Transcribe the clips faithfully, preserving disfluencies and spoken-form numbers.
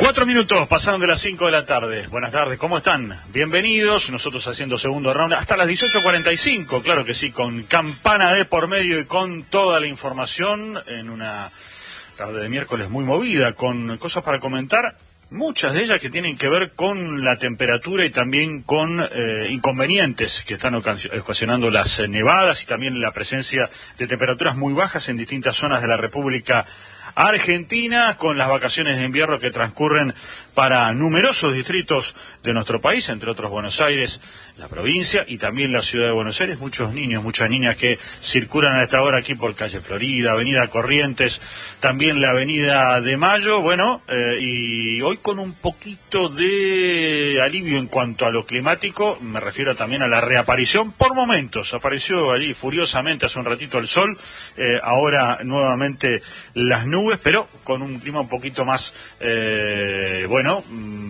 Cuatro minutos pasaron de las cinco de la tarde. Buenas tardes, ¿cómo están? Bienvenidos, nosotros haciendo segundo round hasta las dieciocho cuarenta y cinco, claro que sí, con campana de por medio y con toda la información en una tarde de miércoles muy movida, con cosas para comentar, muchas de ellas que tienen que ver con la temperatura y también con eh, inconvenientes que están ocasionando las nevadas y también la presencia de temperaturas muy bajas en distintas zonas de la República Argentina, con las vacaciones de invierno que transcurren para numerosos distritos de nuestro país, entre otros Buenos Aires, la provincia y también la ciudad de Buenos Aires. Muchos niños, muchas niñas que circulan a esta hora aquí por calle Florida, avenida Corrientes, también la avenida de Mayo. Bueno, eh, y hoy con un poquito de alivio en cuanto a lo climático, me refiero también a la reaparición por momentos. Apareció allí furiosamente hace un ratito el sol, eh, ahora nuevamente las nubes, pero con un clima un poquito más, eh, bueno,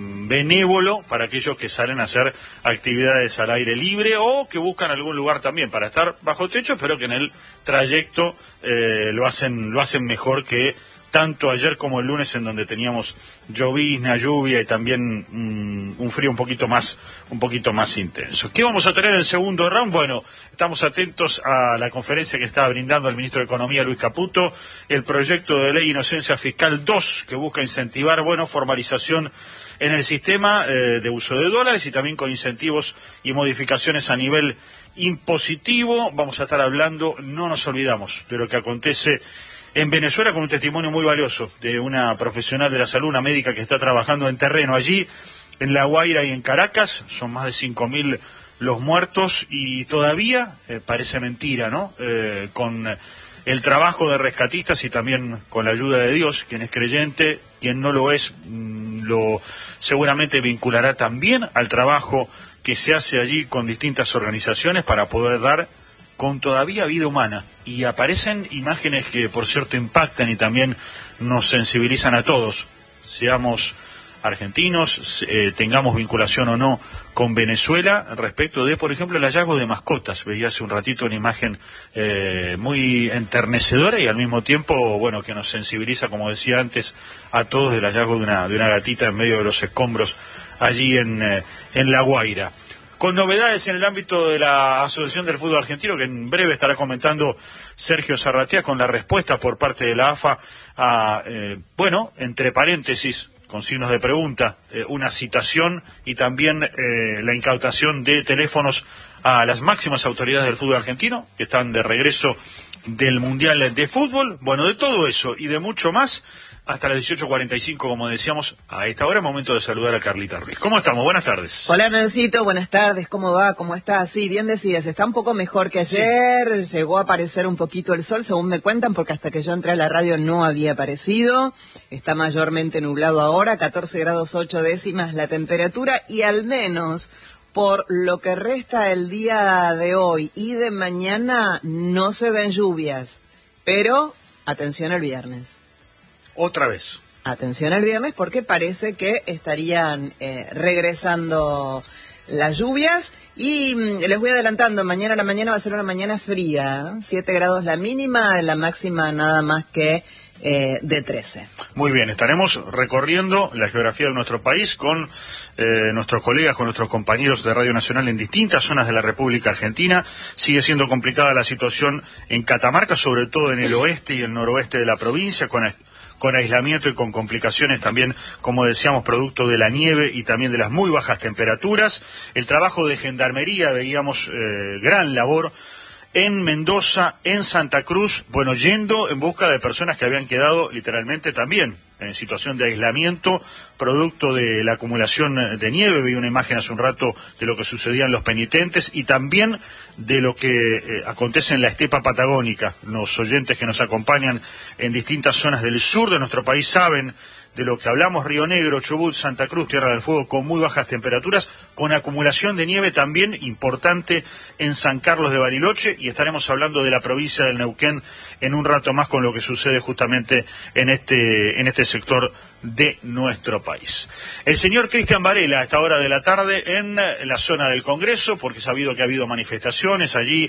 benévolo para aquellos que salen a hacer actividades al aire libre o que buscan algún lugar también para estar bajo techo, pero que en el trayecto eh, lo hacen lo hacen mejor que tanto ayer como el lunes, en donde teníamos llovizna, lluvia y también mm, un frío un poquito más un poquito más intenso. ¿Qué vamos a tener en el segundo round? Bueno, estamos atentos a la conferencia que está brindando el ministro de Economía, Luis Caputo, el proyecto de ley Inocencia Fiscal dos, que busca incentivar, bueno, formalización en el sistema eh, de uso de dólares y también con incentivos y modificaciones a nivel impositivo. Vamos a estar hablando, no nos olvidamos, de lo que acontece en Venezuela, con un testimonio muy valioso de una profesional de la salud, una médica que está trabajando en terreno allí, en La Guaira y en Caracas. Son más de cinco mil los muertos y todavía eh, parece mentira, ¿no? Eh, con el trabajo de rescatistas y también con la ayuda de Dios, quien es creyente, quien no lo es, mmm, lo seguramente vinculará también al trabajo que se hace allí con distintas organizaciones para poder dar con todavía vida humana. Y aparecen imágenes que, por cierto, impactan y también nos sensibilizan a todos, seamos argentinos, eh, tengamos vinculación o no con Venezuela, respecto de, por ejemplo, el hallazgo de mascotas. Veía hace un ratito una imagen eh, muy enternecedora y al mismo tiempo, bueno, que nos sensibiliza, como decía antes, a todos, del hallazgo de una, de una gatita en medio de los escombros allí en, eh, en La Guaira. Con novedades en el ámbito de la Asociación del Fútbol Argentino, que en breve estará comentando Sergio Zarratea, con la respuesta por parte de la A F A a, eh, bueno, entre paréntesis, con signos de pregunta, eh, una citación y también eh, la incautación de teléfonos a las máximas autoridades del fútbol argentino, que están de regreso del Mundial de Fútbol. Bueno, de todo eso y de mucho más, hasta las dieciocho cuarenta y cinco, como decíamos, a esta hora, momento de saludar a Carlita Ruiz. ¿Cómo estamos? Buenas tardes. Hola, Nancito, buenas tardes, ¿cómo va? ¿Cómo está? Sí, bien decías, está un poco mejor que ayer, sí. Llegó a aparecer un poquito el sol, según me cuentan, porque hasta que yo entré a la radio no había aparecido. Está mayormente nublado ahora, catorce grados ocho décimas la temperatura, y al menos por lo que resta el día de hoy y de mañana no se ven lluvias. Pero, atención el viernes. Otra vez. Atención el viernes, porque parece que estarían eh, regresando las lluvias. Y mmm, les voy adelantando, mañana a la mañana va a ser una mañana fría, ¿eh? siete grados la mínima, la máxima nada más que eh, de trece. Muy bien, estaremos recorriendo la geografía de nuestro país con eh, nuestros colegas, con nuestros compañeros de Radio Nacional en distintas zonas de la República Argentina. Sigue siendo complicada la situación en Catamarca, sobre todo en el oeste y el noroeste de la provincia, con con aislamiento y con complicaciones también, como decíamos, producto de la nieve y también de las muy bajas temperaturas. El trabajo de gendarmería, veíamos eh, gran labor en Mendoza, en Santa Cruz, bueno, yendo en busca de personas que habían quedado literalmente también en situación de aislamiento, producto de la acumulación de nieve. Vi una imagen hace un rato de lo que sucedía en Los Penitentes y también de lo que eh, acontece en la estepa patagónica. Los oyentes que nos acompañan en distintas zonas del sur de nuestro país saben de lo que hablamos. Río Negro, Chubut, Santa Cruz, Tierra del Fuego, con muy bajas temperaturas, con acumulación de nieve también importante en San Carlos de Bariloche, y estaremos hablando de la provincia del Neuquén en un rato más, con lo que sucede justamente en este, en este sector de nuestro país. El señor Cristian Varela a esta hora de la tarde en la zona del Congreso, porque he sabido que ha habido manifestaciones allí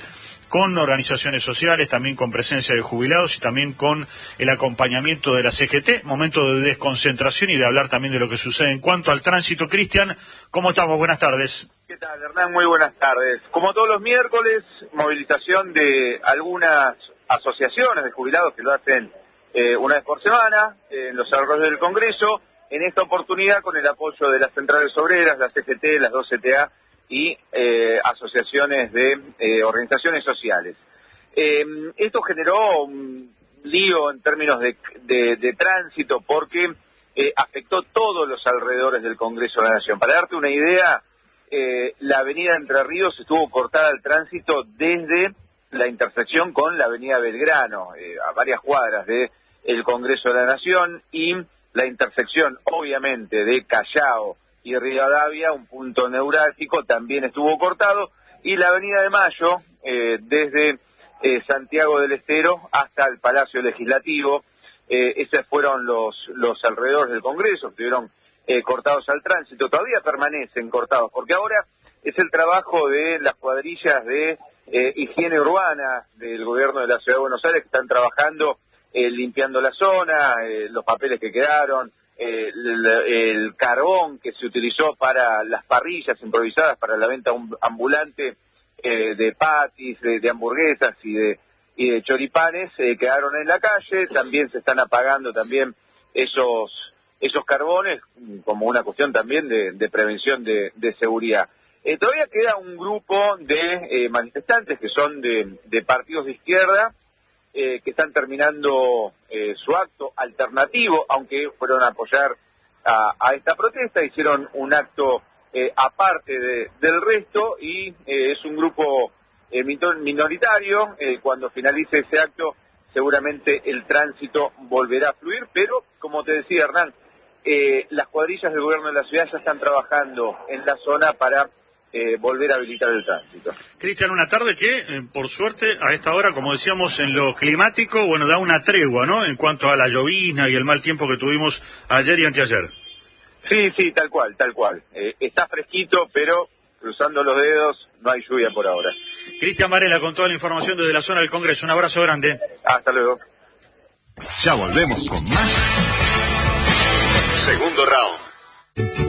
con organizaciones sociales, también con presencia de jubilados y también con el acompañamiento de la C G T, momento de desconcentración y de hablar también de lo que sucede en cuanto al tránsito. Cristian, ¿cómo estamos? Buenas tardes. ¿Qué tal, Hernán? Muy buenas tardes. Como todos los miércoles, movilización de algunas asociaciones de jubilados que lo hacen eh, una vez por semana en los alrededores del Congreso, en esta oportunidad con el apoyo de las centrales obreras, la C G T, las dos C T A y eh, asociaciones de eh, organizaciones sociales. Eh, esto generó un lío en términos de, de, de tránsito porque eh, afectó todos los alrededores del Congreso de la Nación. Para darte una idea, eh, la avenida Entre Ríos estuvo cortada al tránsito desde la intersección con la avenida Belgrano, eh, a varias cuadras del Congreso de la Nación, y la intersección, obviamente, de Callao y Rivadavia, un punto neurálgico, también estuvo cortado, y la avenida de Mayo, eh, desde eh, Santiago del Estero hasta el Palacio Legislativo, eh, esos fueron los, los alrededores del Congreso, estuvieron eh, cortados al tránsito, todavía permanecen cortados, porque ahora es el trabajo de las cuadrillas de eh, higiene urbana del gobierno de la Ciudad de Buenos Aires, que están trabajando eh, limpiando la zona, eh, los papeles que quedaron, eh, el, el carbón que se utilizó para las parrillas improvisadas para la venta ambulante eh, de patis, de, de hamburguesas y de, y de choripanes, eh, quedaron en la calle. También se están apagando también esos esos carbones como una cuestión también de, de prevención de, de seguridad. Eh, todavía queda un grupo de eh, manifestantes que son de, de partidos de izquierda, Eh, que están terminando eh, su acto alternativo, aunque fueron a apoyar a, a esta protesta, hicieron un acto eh, aparte de, del resto y eh, es un grupo eh, minoritario. Eh, cuando finalice ese acto seguramente el tránsito volverá a fluir, pero como te decía, Hernán, eh, las cuadrillas del gobierno de la ciudad ya están trabajando en la zona para Eh, volver a habilitar el tránsito. Cristian, una tarde que, eh, por suerte, a esta hora, como decíamos, en lo climático, bueno, da una tregua, ¿no?, en cuanto a la llovizna y el mal tiempo que tuvimos ayer y anteayer. Sí, sí, tal cual, tal cual. Eh, está fresquito, pero cruzando los dedos, no hay lluvia por ahora. Cristian Varela con toda la información desde la zona del Congreso. Un abrazo grande. Hasta luego. Ya volvemos con más. Segundo round.